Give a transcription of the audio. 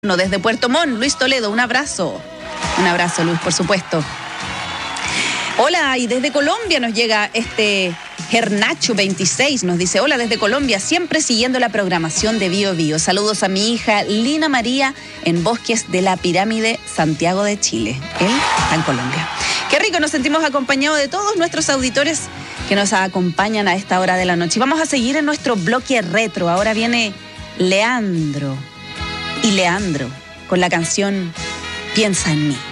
Desde Puerto Montt, Luis Toledo, un abrazo. Un abrazo, Luis, por supuesto. Hola, y desde Colombia nos llega Gernacho 26, nos dice: hola desde Colombia, siempre siguiendo la programación de Bio Bio. Saludos a mi hija Lina María en Bosques de la Pirámide, Santiago de Chile. Él está en Colombia. Qué rico, nos sentimos acompañados de todos nuestros auditores que nos acompañan a esta hora de la noche. Y vamos a seguir en nuestro bloque retro. Ahora viene Leandro con la canción Piensa en mí.